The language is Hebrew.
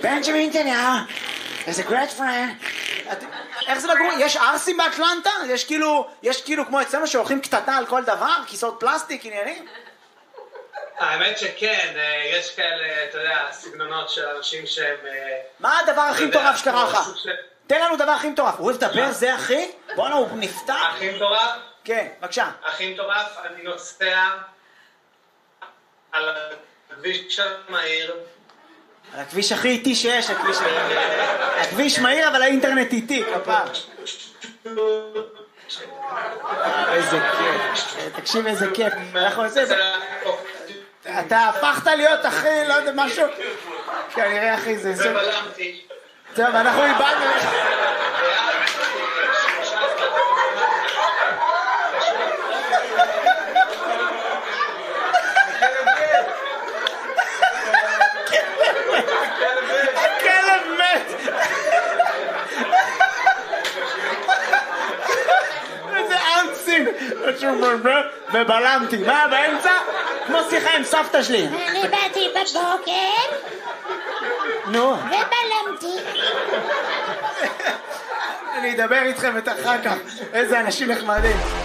בנג'מין נתניהו is a great friend. איך זה לגור? יש ארסים באטלנטה? יש כאילו כמו אצלנו שהולכים קטטה על כל דבר? כיסאות פלסטיק, עניינים? האמת שכן, יש כאלה, אתה יודע, סגנונות של אנשים שהם... מה הדבר הכי מטורף שקרה לך? תן לנו דבר הכי מטורף. הוא אוהב לדבר, זה אחי? בואנה, הוא נפתח. הכי מטורף? כן, בבקשה. הכי מטורף, אני נוסע על הכביש המהיר. על הכביש הכי איטי שיש, הכביש מהיר, אבל האינטרנט איטי, כפר. איזה כיף. תקשיב איזה כיף. אתה הפכת להיות אחי, לא יודע, משהו. כנראה אחי, זה... ובלמתי. טוב, אנחנו איבדנו. הכלב מת. איזה ארצים. ובלמתי. מה, באמצע? כמו שיחה עם סבתא שלי. אני באתי בבוקר. נו. ובלמתי. אני אדבר איתכם את אחר כך. איזה אנשים נחמדים.